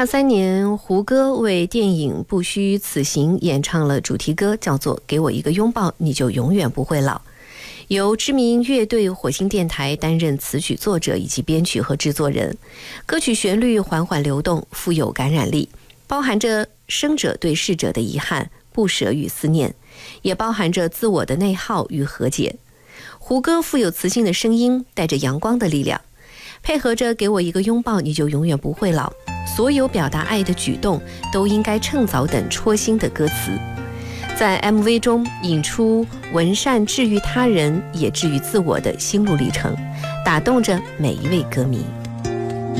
2023年，胡歌为电影《不虚此行》演唱了主题歌，叫做《给我一个拥抱，你就永远不会老》。由知名乐队火星电台担任词曲作者以及编曲和制作人。歌曲旋律缓缓流动，富有感染力，包含着生者对逝者的遗憾、不舍与思念，也包含着自我的内耗与和解。胡歌富有磁性的声音，带着阳光的力量，配合着给我一个拥抱，你就永远不会老，所有表达爱的举动都应该趁早等戳心的歌词。在 MV 中引出文善治愈他人也治愈自我的心路历程，打动着每一位歌迷。